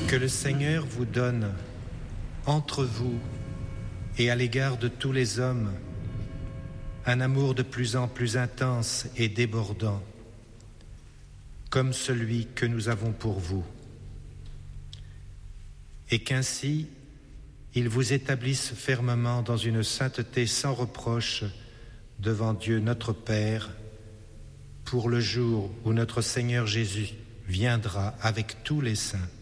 Que le Seigneur vous donne entre vous et à l'égard de tous les hommes un amour de plus en plus intense et débordant, comme celui que nous avons pour vous. Et qu'ainsi, il vous établisse fermement dans une sainteté sans reproche devant Dieu notre Père, pour le jour où notre Seigneur Jésus viendra avec tous les saints.